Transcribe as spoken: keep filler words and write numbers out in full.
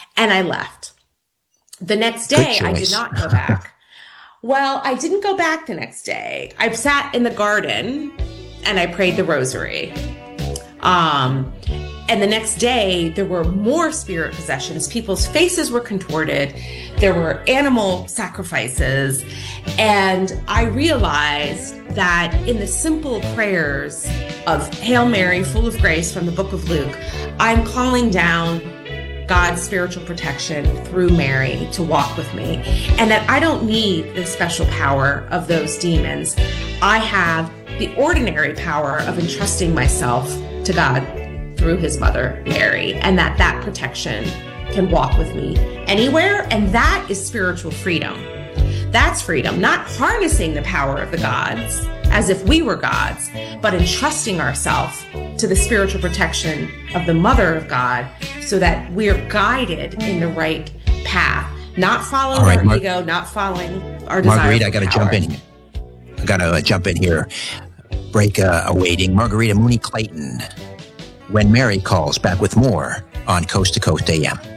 And I left. The next day, I did not go back. Well, I didn't go back the next day. I sat in the garden and I prayed the rosary. Um, and the next day, there were more spirit possessions. People's faces were contorted. There were animal sacrifices. And I realized that in the simple prayers of Hail Mary, full of grace from the book of Luke, I'm calling down God's spiritual protection through Mary to walk with me, and that I don't need the special power of those demons. I have the ordinary power of entrusting myself to God through his mother, Mary, and that that protection can walk with me anywhere, and that is spiritual freedom. That's freedom, not harnessing the power of the gods as if we were gods, but entrusting ourselves to the spiritual protection of the Mother of God so that we're guided in the right path, not following right, our Mar- ego, not following our desire. Marguerite, I got to jump in here. I got to uh, jump in here. Break uh, awaiting. Margarita Mooney Clayton, When Mary Calls, back with more on Coast to Coast A M.